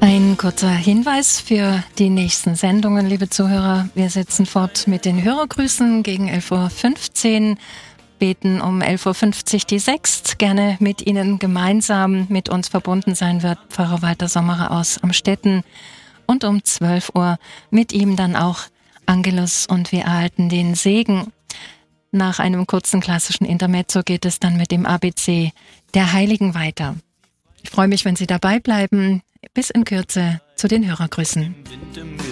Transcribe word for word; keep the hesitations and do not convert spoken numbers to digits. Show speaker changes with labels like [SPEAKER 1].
[SPEAKER 1] Ein kurzer Hinweis für die nächsten Sendungen, liebe Zuhörer. Wir setzen fort mit den Hörergrüßen gegen elf Uhr fünfzehn, beten um elf Uhr fünfzig die Sext. Gerne mit Ihnen gemeinsam mit uns verbunden sein wird Pfarrer Walter Sommerer aus Amstetten. Und um zwölf Uhr mit ihm dann auch Angelus und wir erhalten den Segen. Nach einem kurzen klassischen Intermezzo geht es dann mit dem A B C der Heiligen weiter. Ich freue mich, wenn Sie dabei bleiben. Bis in Kürze zu den Hörergrüßen.